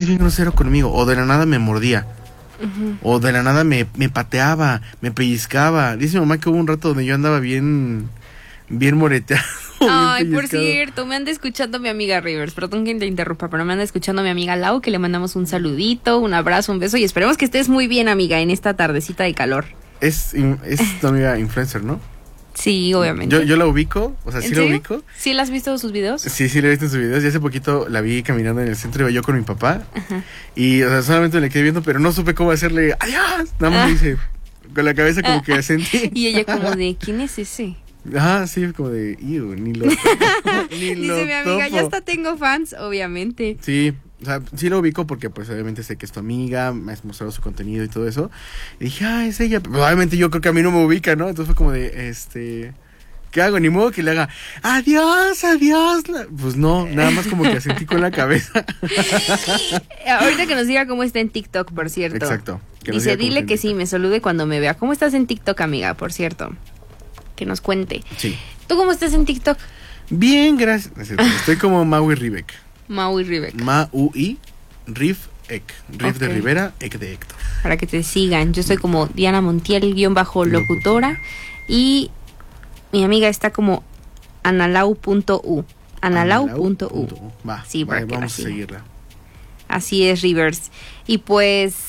bien grosero conmigo. O de la nada me mordía. O de la nada me pateaba, me pellizcaba. Dice mi mamá que hubo un rato donde yo andaba bien moreteado. Ay, por cierto, me anda escuchando mi amiga Rivers. Perdón que te interrumpa, pero me anda escuchando mi amiga Lau, que le mandamos un saludito, un abrazo, un beso y esperemos que estés muy bien, amiga, en esta tardecita de calor. Es tu amiga influencer, ¿no? Sí, obviamente. Yo la ubico, o sea, sí la ubico. ¿Sí la has visto en sus videos? Sí, la he visto en sus videos. Y hace poquito la vi caminando en el centro, iba yo con mi papá. Ajá. Y, o sea, solamente le quedé viendo, pero no supe cómo hacerle adiós. Nada más dice, con la cabeza como que asentí. Y ella como de, ¿quién es ese? Ajá, sí, como de, ni lo Dice mi amiga, ya hasta tengo fans, obviamente. Sí, o sea, sí lo ubico porque pues obviamente sé que es tu amiga, me has mostrado su contenido y todo eso. Y dije, es ella. Pero obviamente yo creo que a mí no me ubica, ¿no? Entonces fue como de, ¿qué hago? Ni modo que le haga, adiós. Pues no, nada más como que sentí con la cabeza. Ahorita que nos diga cómo está en TikTok, por cierto. Exacto. Dice, dile que sí, me salude cuando me vea. ¿Cómo estás en TikTok, amiga, por cierto? Que nos cuente. Sí. ¿Tú cómo estás en TikTok? Bien, gracias. Estoy como Maui Rivek. Maui Rivek. Maui Rivek. Riv de Rivera, Ek de Héctor. Para que te sigan. Yo soy como Diana Montiel, _locutora. Y mi amiga está como analau.u. Analau.u. Va, sí, vamos a seguirla. Así es, Rivers. Y pues...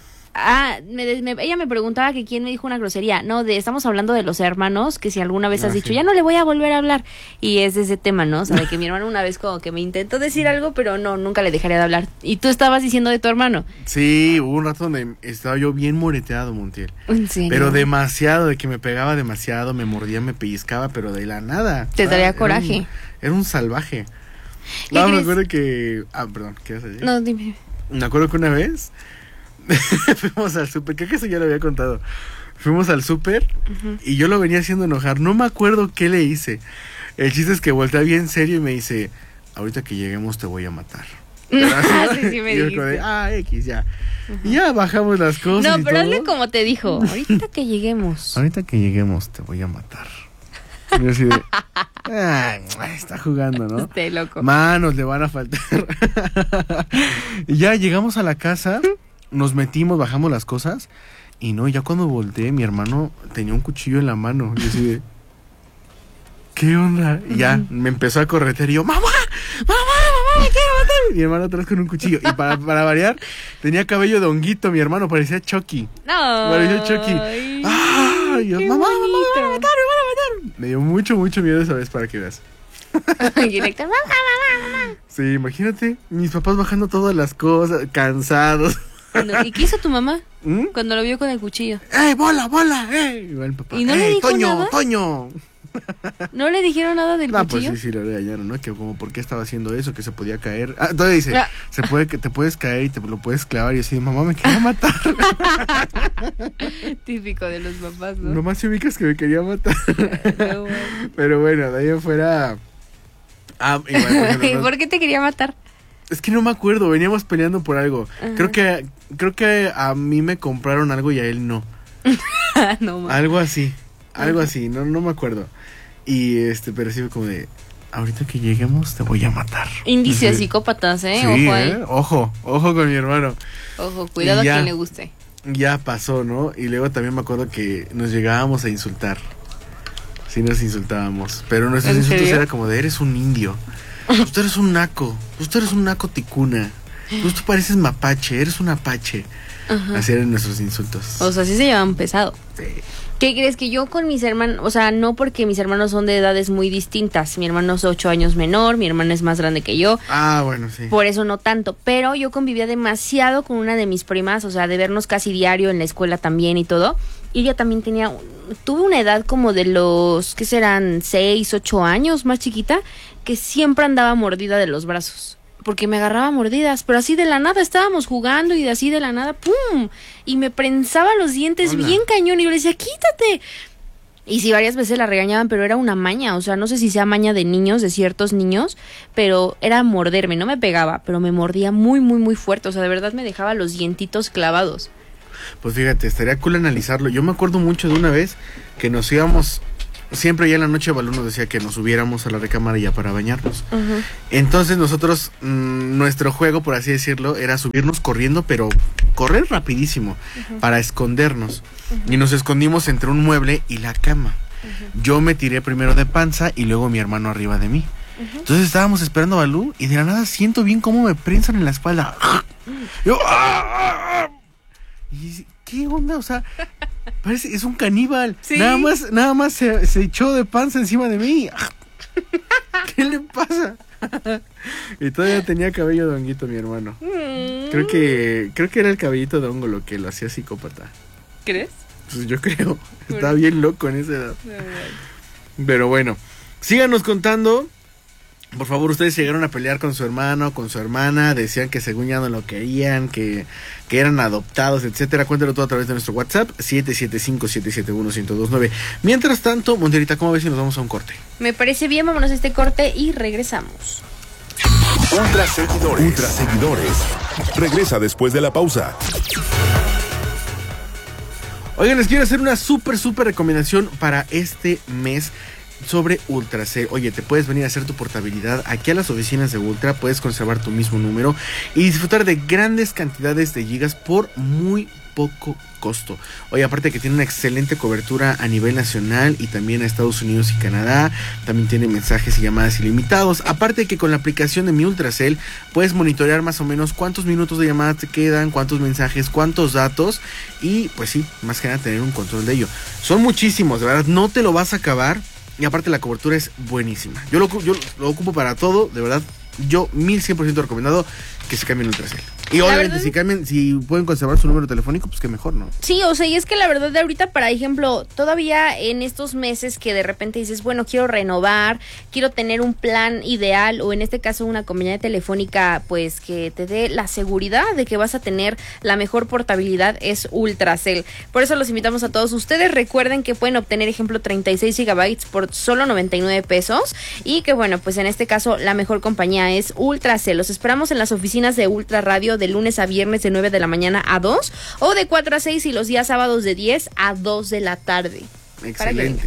ella me preguntaba que quién me dijo una grosería. No, estamos hablando de los hermanos, que si alguna vez has dicho, sí, ya no le voy a volver a hablar. Y es de ese tema, ¿no? O sea, de que mi hermano una vez como que me intentó decir algo, pero no, nunca le dejaré de hablar. Y tú estabas diciendo de tu hermano. Sí, hubo un rato donde estaba yo bien moreteado, Montiel. ¿En serio? Pero demasiado, de que me pegaba demasiado, me mordía, me pellizcaba, pero de la nada. Te daría coraje. Era un salvaje. No, me acuerdo que... perdón, ¿qué vas a decir? No, dime. Me acuerdo que una vez... fuimos al súper, creo que eso ya lo había contado. Fuimos al súper y yo lo venía haciendo enojar. No me acuerdo qué le hice. El chiste es que voltea bien serio y me dice, ahorita que lleguemos te voy a matar. Sí, me dijiste. X, ya. Y ya bajamos las cosas. No, pero hazle como te dijo. Ahorita que lleguemos. Ahorita que lleguemos te voy a matar. Y yo así de, está jugando, ¿no? Esté loco. Manos le van a faltar. Y ya llegamos a la casa. Nos metimos, bajamos las cosas. Y no, ya cuando volteé, mi hermano tenía un cuchillo en la mano. Y así de, ¿qué onda? Y ya me empezó a corretear. Y yo, mamá, me quiero matar. Y mi hermano atrás con un cuchillo. Y para variar, tenía cabello de honguito. Mi hermano parecía Chucky. No. Parecía Chucky. Y yo, mamá, me van a matar. Me dio mucho miedo esa vez, para que veas. Directo, mamá. Sí, imagínate, mis papás bajando todas las cosas, cansados. ¿Y qué hizo tu mamá? Cuando lo vio con el cuchillo. ¡Bola! Igual el papá. ¿Y no le dijo nada? ¡Toño! ¿No le dijeron nada del cuchillo? Pues sí, lo regañaron, ¿no? Que como, ¿por qué estaba haciendo eso? Que se podía caer. Todavía dice, que te puedes caer y te lo puedes clavar. Y así, mamá, me quería matar. Típico de los papás, ¿no? Nomás se ubicas que me quería matar. No, pero bueno, de ahí afuera... igual, ¿por qué te quería matar? Es que no me acuerdo, veníamos peleando por algo. Creo que a mí me compraron algo y a él no. No, algo así, no me acuerdo. Y pero sí fue como de, ahorita que lleguemos te voy a matar. Índice de psicópatas, Sí, ojo ahí. Ojo con mi hermano. Ojo, cuidado a quien le guste. Ya pasó, ¿no? Y luego también me acuerdo que nos llegábamos a insultar. Sí, nos insultábamos. Pero nuestros insultos era como de, eres un indio. Usted eres un naco. Usted eres un naco ticuna. Tú pareces mapache. Eres un apache. Así eran nuestros insultos. O sea, sí se llevaban pesado. Sí. ¿Qué crees? Que yo con mis hermanos, o sea, no porque mis hermanos son de edades muy distintas. Mi hermano es 8 años menor, mi hermana es más grande que yo. Bueno, sí. Por eso no tanto. Pero yo convivía demasiado con una de mis primas, o sea, de vernos casi diario en la escuela también y todo. Y ella también tuve una edad como de los, ¿qué serán? 6, 8 años, más chiquita, que siempre andaba mordida de los brazos. Porque me agarraba mordidas, pero así de la nada estábamos jugando y así de la nada, ¡pum! Y me prensaba los dientes bien cañón y yo le decía, ¡quítate! Y sí, varias veces la regañaban, pero era una maña, o sea, no sé si sea maña de niños, de ciertos niños, pero era morderme, no me pegaba, pero me mordía muy, muy, muy fuerte, o sea, de verdad me dejaba los dientitos clavados. Pues fíjate, estaría cool analizarlo. Yo me acuerdo mucho de una vez que nos íbamos siempre ya en la noche Balú nos decía que nos subiéramos a la recámara ya para bañarnos. Entonces nosotros, nuestro juego, por así decirlo, era subirnos corriendo, pero correr rapidísimo para escondernos. Y nos escondimos entre un mueble y la cama. Yo me tiré primero de panza y luego mi hermano arriba de mí. Entonces estábamos esperando a Balú y de la nada siento bien cómo me prensan en la espalda. Yo, y ¿qué onda? O sea, parece, es un caníbal. ¿Sí? Nada más se echó de panza encima de mí. ¿Qué le pasa? Y todavía tenía cabello de honguito mi hermano. Creo que era el cabellito de hongo lo que lo hacía psicópata. ¿Crees? Pues yo creo. Está bien loco en esa edad. Pero bueno, síganos contando. Por favor, ustedes llegaron a pelear con su hermano, con su hermana, decían que según ya no lo querían, que eran adoptados, etcétera. Cuéntalo todo a través de nuestro WhatsApp, 775-771-1029. Mientras tanto, Monterita, ¿cómo ves si nos vamos a un corte? Me parece bien, vámonos a este corte y regresamos. Ultra Seguidores. Regresa después de la pausa. Oigan, les quiero hacer una súper recomendación para este mes sobre Ultracel. Oye, te puedes venir a hacer tu portabilidad aquí a las oficinas de Ultra, puedes conservar tu mismo número y disfrutar de grandes cantidades de gigas por muy poco costo. Oye, aparte que tiene una excelente cobertura a nivel nacional y también a Estados Unidos y Canadá, también tiene mensajes y llamadas ilimitados. Aparte que con la aplicación de Mi Ultracel puedes monitorear más o menos cuántos minutos de llamadas te quedan, cuántos mensajes, cuántos datos y pues sí, más que nada tener un control de ello. Son muchísimos, de verdad, no te lo vas a acabar. Y aparte la cobertura es buenísima. Yo lo ocupo para todo, de verdad. Yo 1100% recomendado que se cambien Ultracel. Y obviamente si pueden conservar su número telefónico, pues que mejor, ¿no? Sí, o sea, y es que la verdad de ahorita, por ejemplo, todavía en estos meses que de repente dices, bueno, quiero renovar, quiero tener un plan ideal, o en este caso una compañía telefónica, pues que te dé la seguridad de que vas a tener la mejor portabilidad, es Ultracel. Por eso los invitamos a todos ustedes. Recuerden que pueden obtener, ejemplo, 36 gigabytes por solo 99 pesos, y que bueno, pues en este caso la mejor compañía es Ultracel. Los esperamos en las oficinas de Ultra Radio de lunes a viernes de 9 de la mañana a 2 o de 4 a 6 y los días sábados de 10 a 2 de la tarde. Excelente.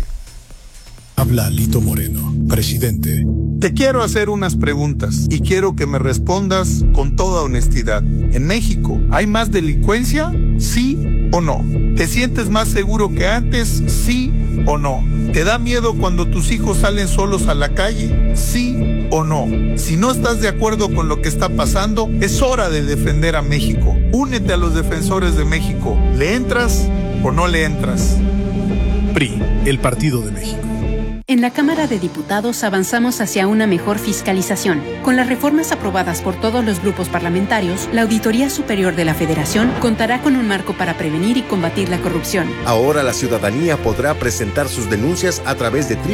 Habla Lito Moreno, presidente. Te quiero hacer unas preguntas y quiero que me respondas con toda honestidad. ¿En México hay más delincuencia? ¿Sí o no? ¿Te sientes más seguro que antes? ¿Sí o no? ¿Te da miedo cuando tus hijos salen solos a la calle? ¿Sí o no? Si no estás de acuerdo con lo que está pasando, es hora de defender a México. Únete a los defensores de México. ¿Le entras o no le entras? PRI, el Partido de México. En la Cámara de Diputados avanzamos hacia una mejor fiscalización. Con las reformas aprobadas por todos los grupos parlamentarios, la Auditoría Superior de la Federación contará con un marco para prevenir y combatir la corrupción. Ahora la ciudadanía podrá presentar sus denuncias a través de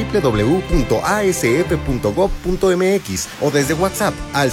www.asf.gov.mx o desde WhatsApp al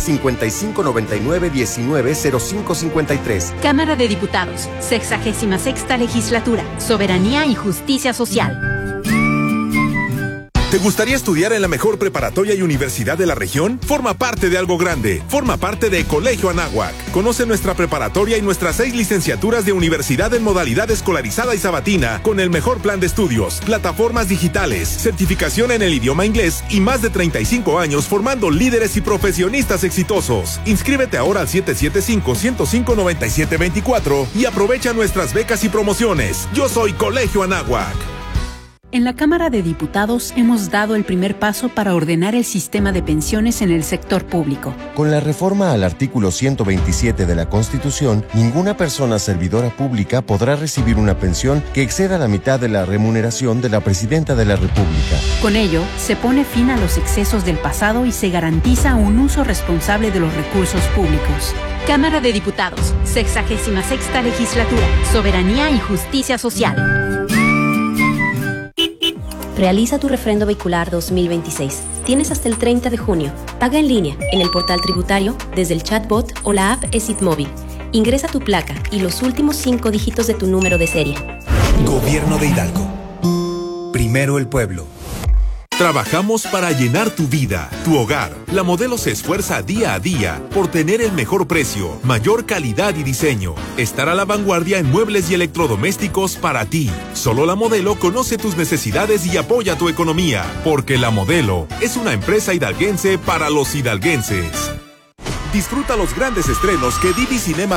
5599-190553. Cámara de Diputados, 66ª Legislatura, Soberanía y Justicia Social. ¿Te gustaría estudiar en la mejor preparatoria y universidad de la región? Forma parte de algo grande. Forma parte de Colegio Anáhuac. Conoce nuestra preparatoria y nuestras 6 licenciaturas de universidad en modalidad escolarizada y sabatina, con el mejor plan de estudios, plataformas digitales, certificación en el idioma inglés y más de 35 años formando líderes y profesionistas exitosos. Inscríbete ahora al 775-105-9724 y aprovecha nuestras becas y promociones. Yo soy Colegio Anáhuac. En la Cámara de Diputados hemos dado el primer paso para ordenar el sistema de pensiones en el sector público. Con la reforma al artículo 127 de la Constitución, ninguna persona servidora pública podrá recibir una pensión que exceda la mitad de la remuneración de la Presidenta de la República. Con ello, se pone fin a los excesos del pasado y se garantiza un uso responsable de los recursos públicos. Cámara de Diputados, 66ª Legislatura, Soberanía y Justicia Social. Realiza tu refrendo vehicular 2026. Tienes hasta el 30 de junio. Paga en línea, en el portal tributario, desde el chatbot o la app ESIT Móvil. Ingresa tu placa y los últimos 5 dígitos de tu número de serie. Gobierno de Hidalgo. Primero el pueblo. Trabajamos para llenar tu vida, tu hogar. La Modelo se esfuerza día a día por tener el mejor precio, mayor calidad y diseño. Estar a la vanguardia en muebles y electrodomésticos para ti. Solo La Modelo conoce tus necesidades y apoya tu economía. Porque La Modelo es una empresa hidalguense para los hidalguenses. Disfruta los grandes estrenos que Didi Cinema